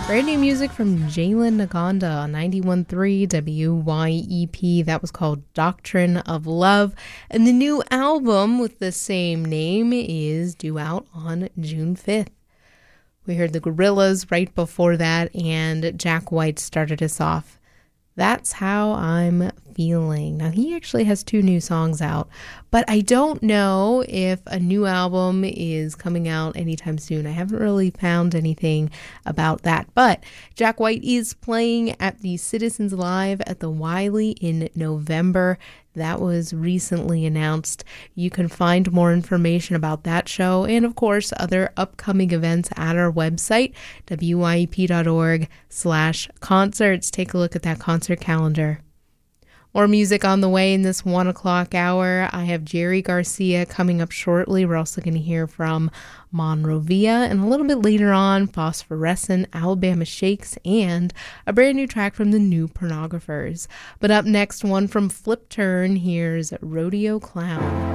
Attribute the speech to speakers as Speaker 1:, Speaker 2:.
Speaker 1: Brand new music from Jalen Naganda on 91.3 WYEP. That was called Doctrine of Love. And the new album with the same name is due out on June 5th. We heard the Gorillaz right before that, and Jack White started us off. That's How I'm Feeling. Now, he actually has 2 new songs out, but I don't know if a new album is coming out anytime soon. I haven't really found anything about that, but Jack White is playing at the Citizens Live at the Wiley in November. That was recently announced. You can find more information about that show and, of course, other upcoming events at our website, wyep.org/concerts. Take a look at that concert calendar. More music on the way in this 1 o'clock hour. I have Jerry Garcia coming up shortly. We're also going to hear from Monrovia, and a little bit later on, Phosphorescent, Alabama Shakes, and a brand new track from the New Pornographers. But up next, one from Flip Turn. Here's Rodeo Clown.